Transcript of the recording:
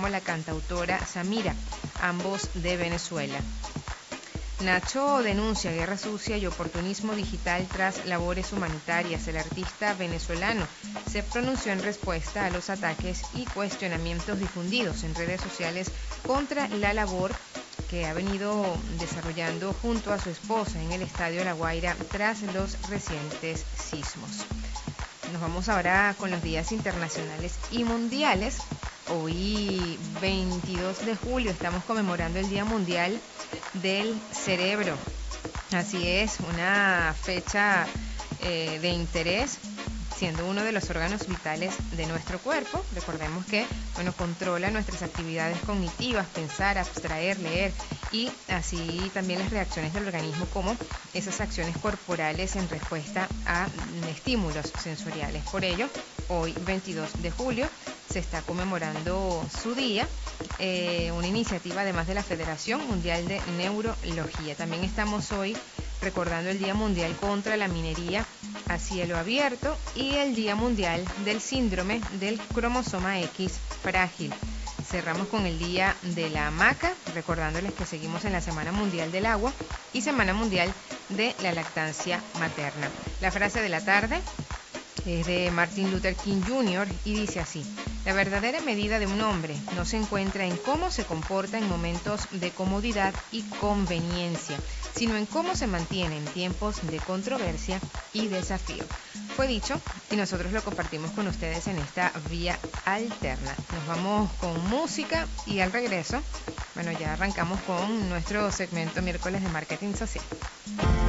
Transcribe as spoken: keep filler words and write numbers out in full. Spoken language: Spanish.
como la cantautora Samira, ambos de Venezuela. Nacho denuncia guerra sucia y oportunismo digital tras labores humanitarias. El artista venezolano se pronunció en respuesta a los ataques y cuestionamientos difundidos en redes sociales contra la labor que ha venido desarrollando junto a su esposa en el Estadio La Guaira tras los recientes sismos. Nos vamos ahora con los días internacionales y mundiales. Hoy, veintidós de julio, estamos conmemorando el Día Mundial del Cerebro. Así es, una fecha eh, de interés, siendo uno de los órganos vitales de nuestro cuerpo. Recordemos que, bueno, controla nuestras actividades cognitivas, pensar, abstraer, leer y así también las reacciones del organismo, como esas acciones corporales en respuesta a estímulos sensoriales. Por ello, hoy, veintidós de julio, se está conmemorando su día, eh, una iniciativa además de la Federación Mundial de Neurología. También estamos hoy recordando el Día Mundial contra la Minería a Cielo Abierto y el Día Mundial del Síndrome del Cromosoma X Frágil. Cerramos con el Día de la Hamaca, recordándoles que seguimos en la Semana Mundial del Agua y Semana Mundial de la Lactancia Materna. La frase de la tarde es de Martin Luther King junior y dice así: la verdadera medida de un hombre no se encuentra en cómo se comporta en momentos de comodidad y conveniencia, sino en cómo se mantiene en tiempos de controversia y desafío. Fue dicho y nosotros lo compartimos con ustedes en esta vía alterna. Nos vamos con música y al regreso, bueno, ya arrancamos con nuestro segmento miércoles de marketing social.